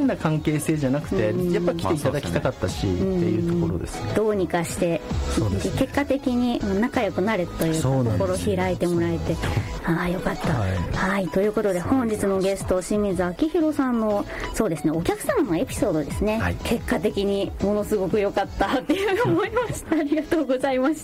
変な関係性じゃなくて、やっぱ来ていただきたかったし、っていうところですね。 どうにかして、結果的に仲良くなれというか心開いてもらえて、よかった、はい、ということで本日のゲスト清水明宏さんのそうですね、お客様のエピソードですね、結果的にものすごく良かったっていう思いました。ありがとうございました。